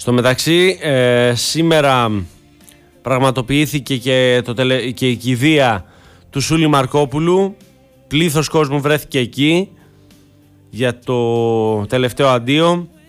Στο μεταξύ, σήμερα πραγματοποιήθηκε και η κηδεία του Σούλη Μαρκόπουλου. Πλήθος κόσμου βρέθηκε εκεί για το τελευταίο αντίο.